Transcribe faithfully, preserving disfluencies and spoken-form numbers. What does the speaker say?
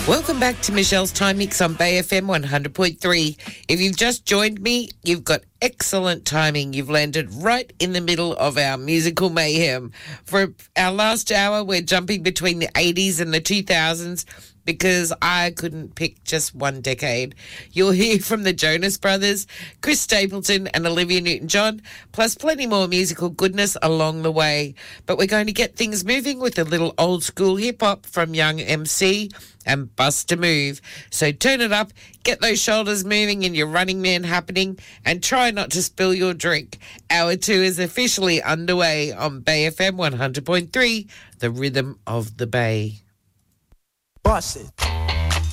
Welcome back to Michelle's Time Mix on Bay F M one hundred point three. If you've just joined me, you've got excellent timing. You've landed right in the middle of our musical mayhem. For our last hour, we're jumping between the eighties and the two thousands because I couldn't pick just one decade. You'll hear from the Jonas Brothers, Chris Stapleton and Olivia Newton-John, plus plenty more musical goodness along the way. But we're going to get things moving with a little old school hip-hop from Young M C and Bust a Move. So turn it up, get those shoulders moving and your Running Man happening, and try not to spill your drink. Hour two is officially underway on Bay F M one hundred point three, the rhythm of the Bay. Bust it.